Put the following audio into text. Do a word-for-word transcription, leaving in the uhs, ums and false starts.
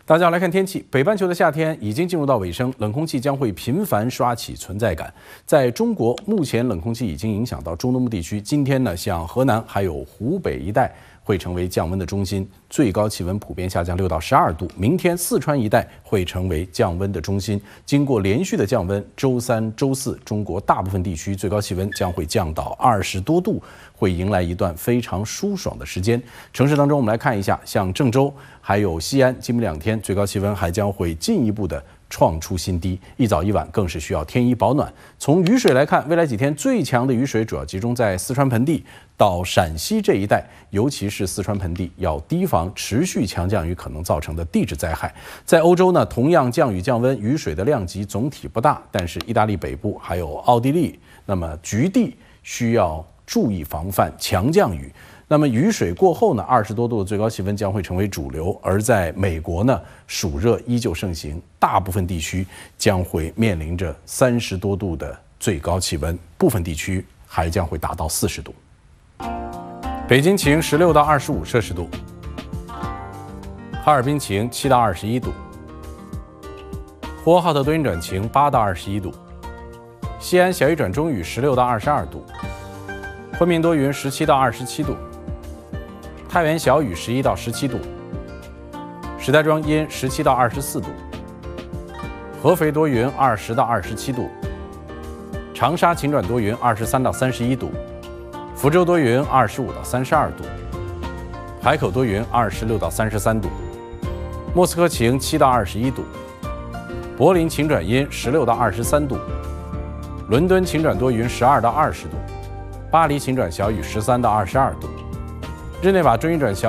大家来看天气，北半球的夏天已经进入到尾声，冷空气将会频繁刷起存在感。在中国，目前冷空气已经影响到中东部地区。今天呢，像河南还有湖北一带会成为降温的中心，最高气温普遍下降六到十二度。明天四川一带会成为降温的中心。经过连续的降温，周三、周四，中国大部分地区最高气温将会降到二十多度，会迎来一段非常舒爽的时间。城市当中，我们来看一下，像郑州还有西安，今明两天最高气温还将会进一步的创出新低，一早一晚更是需要添衣保暖。从雨水来看，未来几天最强的雨水主要集中在四川盆地到陕西这一带，尤其是四川盆地要提防持续强降雨可能造成的地质灾害。在欧洲呢，同样降雨降温，雨水的量级总体不大，但是意大利北部还有奥地利，那么局地需要注意防范强降雨。那么雨水过后呢，二十多度的最高气温将会成为主流。而在美国呢，暑热依旧盛行，大部分地区将会面临着三十多度的最高气温，部分地区还将会达到四十度。北京晴，十六到二十五摄氏度；哈尔滨晴，七到二十一度；呼和浩特多云转晴，八到二十一度；西安小雨转中雨，十六到二十二度；昆明多云，十七到二十七度；太原小雨，十一到十七度；石家庄阴，十七到二十四度；合肥多云，二十到二十七度；长沙晴转多云，二十三到三十一度；福州多云，二十五到三十二度；海口多云，二十六到三十三度；莫斯科晴，七到二十一度；柏林晴转阴，十六到二十三度；伦敦晴转多云，十二到二十度；巴黎晴转小雨，十三到二十二度；日内瓦中阴转小雨。